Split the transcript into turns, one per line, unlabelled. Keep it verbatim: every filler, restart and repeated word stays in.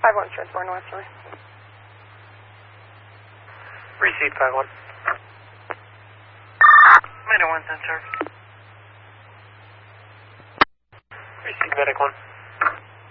five one, transport northwesterly.
Receive five one.
Medic one, ten, sir.
Receive medic one.